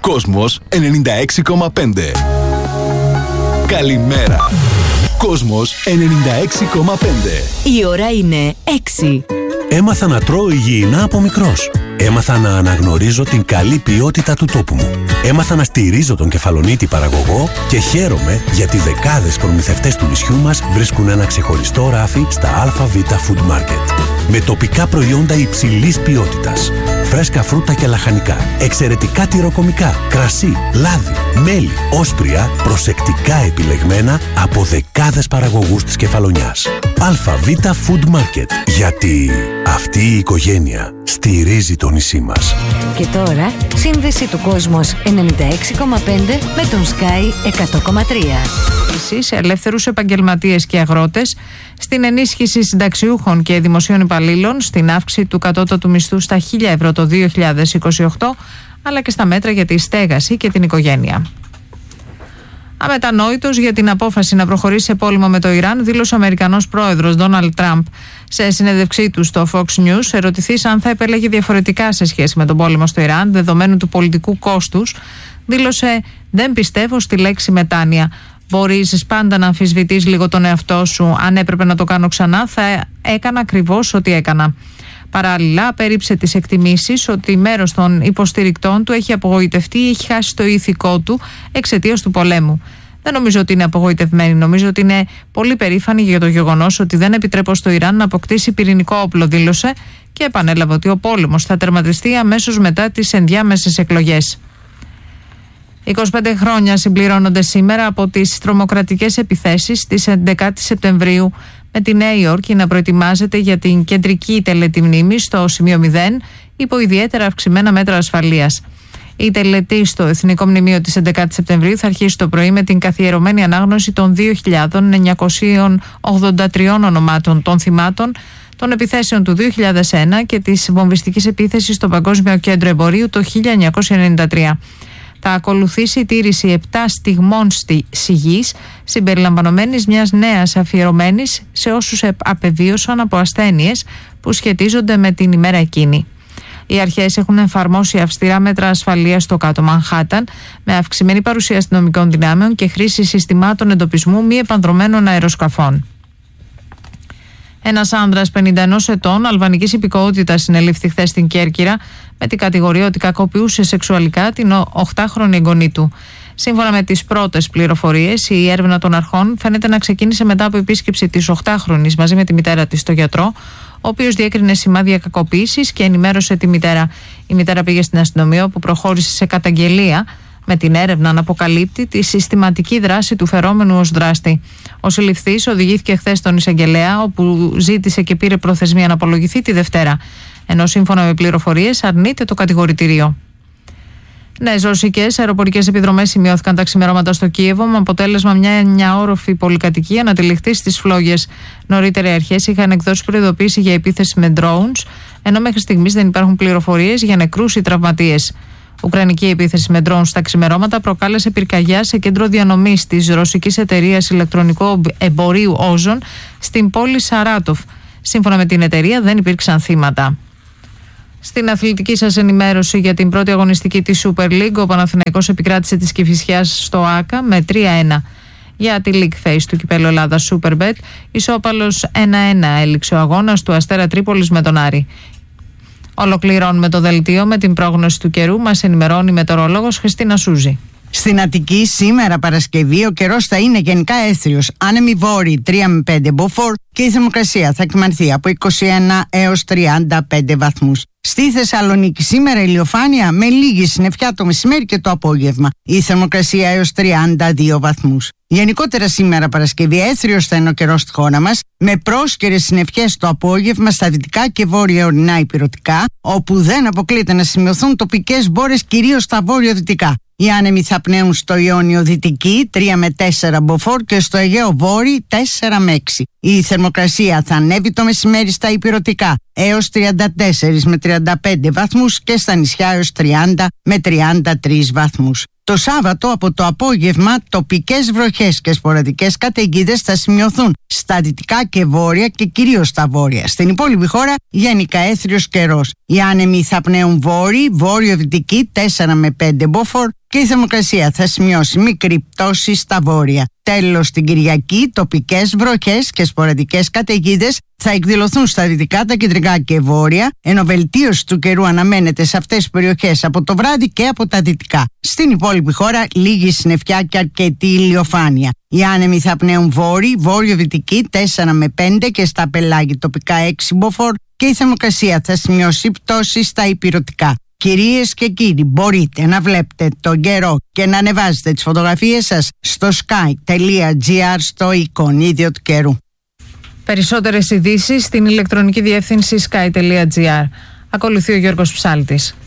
Κόσμος 96,5. Καλημέρα. Κόσμος 96,5. Η ώρα είναι 6. Έμαθα να τρώω υγιεινά από μικρός. Έμαθα να αναγνωρίζω την καλή ποιότητα του τόπου μου. Έμαθα να στηρίζω τον κεφαλονίτη παραγωγό και χαίρομαι γιατί δεκάδες προμηθευτές του νησιού μας βρίσκουν ένα ξεχωριστό ράφι στα ΑΒ Food Market. Με τοπικά προϊόντα υψηλής ποιότητας. Φρέσκα φρούτα και λαχανικά, εξαιρετικά τυροκομικά, κρασί, λάδι, μέλι, όσπρια, προσεκτικά επιλεγμένα από δεκάδες παραγωγούς της Κεφαλονιάς. ΑΒ Food Market. Γιατί αυτή η οικογένεια στηρίζει το νησί μας. Και τώρα, σύνδεση του Κόσμος 96,5 με τον Sky 100,3. Σε ελεύθερους επαγγελματίες και αγρότες, στην ενίσχυση συνταξιούχων και δημοσίων υπαλλήλων, στην αύξηση του κατώτατου μισθού στα 1.000 ευρώ το 2028, αλλά και στα μέτρα για τη στέγαση και την οικογένεια. Αμετανόητος για την απόφαση να προχωρήσει σε πόλεμο με το Ιράν, δήλωσε ο Αμερικανός πρόεδρος Ντόναλντ Τραμπ σε συνέντευξή του στο Fox News. Ερωτηθείς αν θα επέλεγε διαφορετικά σε σχέση με τον πόλεμο στο Ιράν, δεδομένου του πολιτικού κόστους, δήλωσε: «Δεν πιστεύω στη λέξη μετάνοια. Μπορείς πάντα να αμφισβητείς λίγο τον εαυτό σου. Αν έπρεπε να το κάνω ξανά, θα έκανα ακριβώς ό,τι έκανα». Παράλληλα, απέρριψε τις εκτιμήσεις ότι μέρος των υποστηρικτών του έχει απογοητευτεί ή έχει χάσει το ηθικό του εξαιτίας του πολέμου. Δεν νομίζω ότι είναι απογοητευμένοι. Νομίζω ότι είναι πολύ περήφανοι για το γεγονός ότι δεν επιτρέπω στο Ιράν να αποκτήσει πυρηνικό όπλο, δήλωσε, και επανέλαβε ότι ο πόλεμος θα τερματιστεί αμέσως μετά τις ενδιάμεσες εκλογές. 25 χρόνια συμπληρώνονται σήμερα από τις τρομοκρατικές επιθέσεις της 11 Σεπτεμβρίου, με τη Νέα Υόρκη να προετοιμάζεται για την κεντρική τελετή μνήμης στο σημείο 0 υπό ιδιαίτερα αυξημένα μέτρα ασφαλείας. Η τελετή στο Εθνικό Μνημείο της 11 Σεπτεμβρίου θα αρχίσει το πρωί με την καθιερωμένη ανάγνωση των 2.983 ονομάτων των θυμάτων των επιθέσεων του 2001 και της βομβιστικής επίθεσης στο Παγκόσμιο Κέντρο Εμπορίου το 1993. Θα ακολουθήσει η τήρηση 7 στιγμών σιγής, συμπεριλαμβανομένης μιας νέας αφιερωμένης σε όσους απεβίωσαν από ασθένειες που σχετίζονται με την ημέρα εκείνη. Οι αρχές έχουν εφαρμόσει αυστηρά μέτρα ασφαλείας στο Κάτω Μανχάταν, με αυξημένη παρουσία αστυνομικών δυνάμεων και χρήση συστημάτων εντοπισμού μη επανδρωμένων αεροσκαφών. Ένας άνδρας 51 ετών αλβανικής υπηκότητας συνελήφθη χθες στην Κέρκυρα με την κατηγορία ότι κακοποιούσε σεξουαλικά την 8χρονη εγγονή του. Σύμφωνα με τις πρώτες πληροφορίες, η έρευνα των αρχών φαίνεται να ξεκίνησε μετά από επίσκεψη της 8χρονης μαζί με τη μητέρα της στο γιατρό, ο οποίος διέκρινε σημάδια κακοποίησης και ενημέρωσε τη μητέρα. Η μητέρα πήγε στην αστυνομία, όπου προχώρησε σε καταγγελία, με την έρευνα να αποκαλύπτει τη συστηματική δράση του φερόμενου ως δράστη. Ο συλληφθής οδηγήθηκε χθες στον εισαγγελέα, όπου ζήτησε και πήρε προθεσμία να απολογηθεί τη Δευτέρα, ενώ σύμφωνα με πληροφορίες αρνείται το κατηγορητήριο. Νέες ρωσικές αεροπορικές επιδρομές σημειώθηκαν τα ξημερώματα στο Κίεβο, με αποτέλεσμα μια 9όροφη πολυκατοικία να τυλιχθεί στις φλόγες. Νωρίτερα οι αρχές είχαν εκδώσει προειδοποίηση για επίθεση με drones, ενώ μέχρι στιγμής δεν υπάρχουν πληροφορίες για νεκρούς ή τραυματίες. Ουκρανική επίθεση με ντρόουν στα ξημερώματα προκάλεσε πυρκαγιά σε κέντρο διανομής της ρωσικής εταιρείας ηλεκτρονικού εμπορίου Ozon στην πόλη Σαράτοφ. Σύμφωνα με την εταιρεία, δεν υπήρξαν θύματα. Στην αθλητική σας ενημέρωση για την πρώτη αγωνιστική της Super League, ο Παναθηναϊκός επικράτησε της Κηφισιάς στο ΆΚΑ με 3-1. Για τη League Phase του Κυπέλλου Ελλάδας Superbet, ισόπαλος 1-1 έληξε ο αγώνας του Αστέρα Τρίπολης με τον Άρη. Ολοκληρώνουμε το δελτίο με την πρόγνωση του καιρού. Μας ενημερώνει η μετεωρολόγος Χριστίνα Σούζη. Στην Αττική σήμερα Παρασκευή ο καιρός θα είναι γενικά έθριος, άνεμοι βόρειοι 3 με 5 μποφόρ και η θερμοκρασία θα κυμανθεί από 21 έως 35 βαθμούς. Στη Θεσσαλονίκη σήμερα ηλιοφάνεια με λίγη συννεφιά το μεσημέρι και το απόγευμα. Η θερμοκρασία έως 32 βαθμούς. Γενικότερα σήμερα Παρασκευή έθριος θα είναι ο καιρός στη χώρα μας, με πρόσκαιρες συννεφιές το απόγευμα στα δυτικά και βόρεια ορεινά υπηρωτικά, όπου δεν αποκλείεται να σημειωθούν τοπικές μπόρες κυρίως στα βόρειο-δυτικά. Οι άνεμοι θα πνέουν στο Ιόνιο δυτική 3 με 4 μποφόρ και στο Αιγαίο βόρειο 4 με 6. Η θερμοκρασία θα ανέβει το μεσημέρι στα ηπειρωτικά έως 34 με 35 βαθμούς και στα νησιά έως 30 με 33 βαθμούς. Το Σάββατο από το απόγευμα τοπικές βροχές και σποραδικές καταιγίδες θα σημειωθούν στα δυτικά και βόρεια και κυρίως στα βόρεια. Στην υπόλοιπη χώρα γενικά έθριος καιρός. Οι άνεμοι θα πνέουν βόρειο-δυτική 4 με 5 μποφόρ και η θερμοκρασία θα σημειώσει μικρή πτώση στα βόρεια. Τέλος, την Κυριακή τοπικές βροχές και σποραδικές καταιγίδες θα εκδηλωθούν στα δυτικά, τα κεντρικά και βόρεια, ενώ βελτίωση του καιρού αναμένεται σε αυτές τις περιοχές από το βράδυ και από τα δυτικά. Στην υπόλοιπη χώρα λίγη συννεφιά και αρκετή ηλιοφάνεια. Οι άνεμοι θα πνέουν βόρειο-δυτική 4 με 5 και στα πελάγη τοπικά 6 μποφόρ και η θερμοκρασία θα σημειώσει πτώση στα ηπειρωτικά. Κυρίες και κύριοι, μπορείτε να βλέπετε τον καιρό και να ανεβάζετε τις φωτογραφίες σας στο sky.gr στο εικονίδιο του καιρού. Περισσότερες ειδήσεις στην ηλεκτρονική διεύθυνση sky.gr. Ακολουθεί ο Γιώργος Ψάλτης.